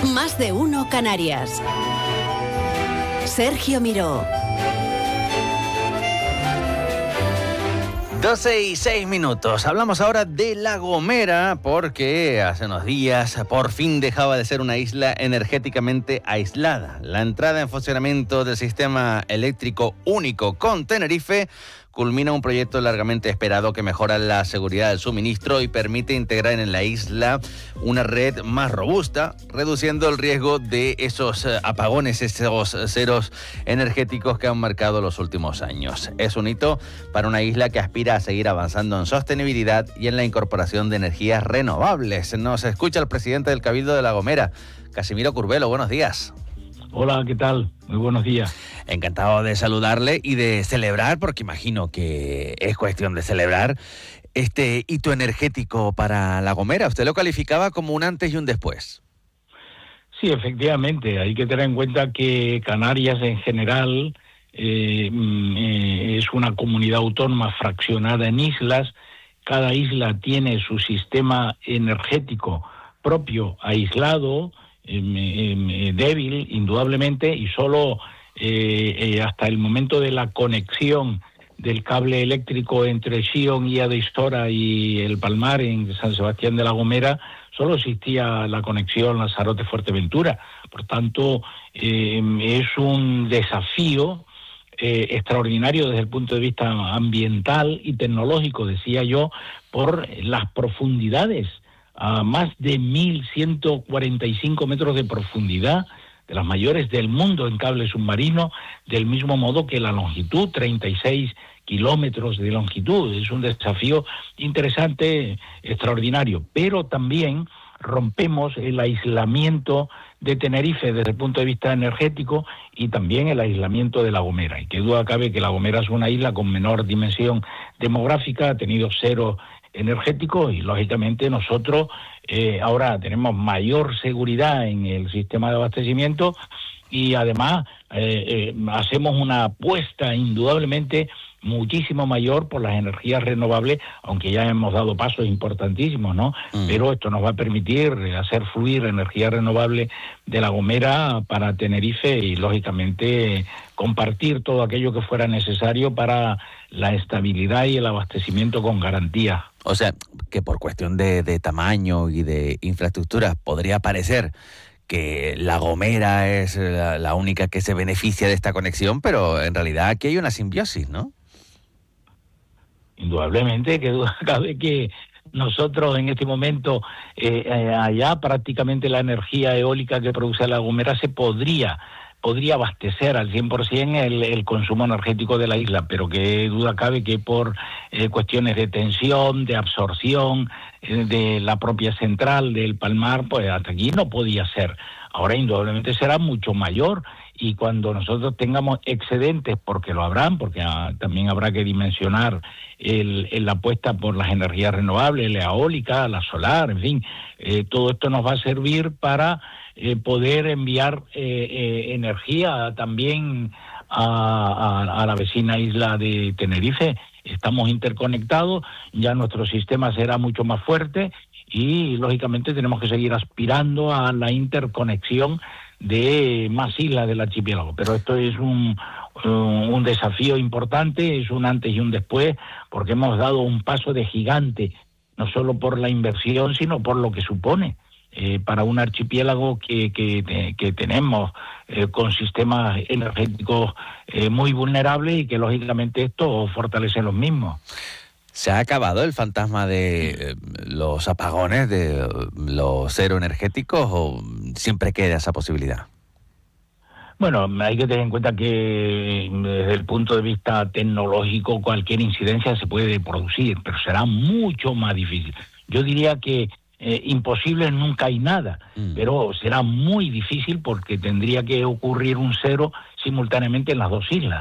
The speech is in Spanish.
Más de uno Canarias. Sergio Miró. 12:06. Hablamos ahora de La Gomera porque hace unos días por fin dejaba de ser una isla energéticamente aislada. La entrada en funcionamiento del sistema eléctrico único con Tenerife culmina un proyecto largamente esperado que mejora la seguridad del suministro y permite integrar en la isla una red más robusta, reduciendo el riesgo de esos apagones, esos ceros energéticos que han marcado los últimos años. Es un hito para una isla que aspira a seguir avanzando en sostenibilidad y en la incorporación de energías renovables. Nos escucha el presidente del Cabildo de La Gomera, Casimiro Curbelo. Buenos días. Hola, ¿qué tal? Muy buenos días. Encantado de saludarle y de celebrar, porque imagino que es cuestión de celebrar este hito energético para La Gomera. Usted lo calificaba como un antes y un después. Sí, efectivamente. Hay que tener en cuenta que Canarias en general es una comunidad autónoma fraccionada en islas. Cada isla tiene su sistema energético propio, aislado, débil, indudablemente, y solo hasta el momento de la conexión del cable eléctrico entre Xión y Adistora y el Palmar en San Sebastián de La Gomera, solo existía la conexión Lanzarote-Fuerteventura. Por tanto, es un desafío extraordinario desde el punto de vista ambiental y tecnológico, decía yo, por las profundidades, a más de 1.145 metros de profundidad, de las mayores del mundo en cable submarino, del mismo modo que la longitud, 36 kilómetros de longitud. Es un desafío interesante, extraordinario, pero también rompemos el aislamiento de Tenerife desde el punto de vista energético y también el aislamiento de La Gomera. Y qué duda cabe que La Gomera es una isla con menor dimensión demográfica, ha tenido cero energético y lógicamente nosotros ahora tenemos mayor seguridad en el sistema de abastecimiento y además hacemos una apuesta indudablemente muchísimo mayor por las energías renovables, aunque ya hemos dado pasos importantísimos, ¿no? Pero esto nos va a permitir hacer fluir energía renovable de La Gomera para Tenerife y lógicamente compartir todo aquello que fuera necesario para la estabilidad y el abastecimiento con garantía. O sea, que por cuestión de tamaño y de infraestructura podría parecer que La Gomera es la única que se beneficia de esta conexión, pero en realidad aquí hay una simbiosis, ¿no? Indudablemente, que duda cabe que nosotros en este momento, allá prácticamente la energía eólica que produce La Gomera se podría abastecer al 100% el consumo energético de la isla, pero que duda cabe que por cuestiones de tensión, de absorción, de la propia central del Palmar, pues hasta aquí no podía ser. Ahora indudablemente será mucho mayor y cuando nosotros tengamos excedentes, porque lo habrán, porque también habrá que dimensionar la apuesta por las energías renovables, la eólica, la solar, en fin, todo esto nos va a servir para poder enviar energía también a la vecina isla de Tenerife. Estamos interconectados, ya nuestro sistema será mucho más fuerte y lógicamente tenemos que seguir aspirando a la interconexión de más islas del archipiélago. Pero esto es un desafío importante, es un antes y un después, porque hemos dado un paso de gigante, no solo por la inversión, sino por lo que supone para un archipiélago que tenemos con sistemas energéticos muy vulnerables y que lógicamente esto fortalece los mismos. ¿Se ha acabado el fantasma de los apagones, de los cero energéticos, o siempre queda esa posibilidad? Bueno, hay que tener en cuenta que desde el punto de vista tecnológico cualquier incidencia se puede producir, pero será mucho más difícil. Yo diría que imposible nunca hay nada, pero será muy difícil porque tendría que ocurrir un cero simultáneamente en las dos islas.